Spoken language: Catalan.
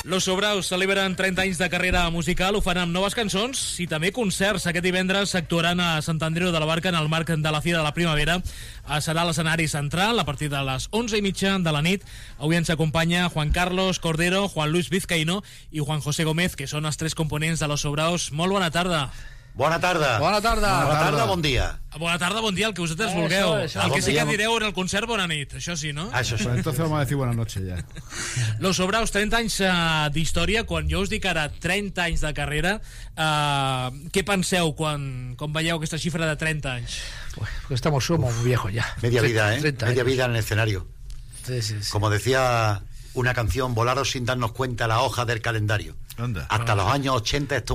Los Sobraus celebren 30 anys de carrera musical, ho fan amb noves cançons i també concerts. Aquest divendres actuaran a Sant Andreu de la Barca en el marc de la Fira de la Primavera. Serà l'escenari central a partir de les 11:30 de la nit. Avui ens acompanya Juan Carlos Cordero, Juan Luis Vizcaíno i Juan José Gómez, que són els tres components de Los Sobraus. Molt bona tarda. Bona tarda. Bona tarda. Bona tarda, bon dia. Bona tarda, bon dia, el que vosaltres vulgueu. Això. El que sí que Bon dia. direu en el concert, bona nit. Això sí, no? Això sí. Pues entonces vamos a decir buenas noches ya. Los Sobraus, 30 anys d'història. Quan jo us dic ara 30 anys de carrera, què penseu quan veieu aquesta xifra de 30 anys? Pues somos muy viejos ya. Media vida, ¿eh? 30 Media años. vida en el escenario. Sí. Como decía una canción, volaron sin darnos cuenta la hoja del calendario. Anda. Hasta los años 80 esto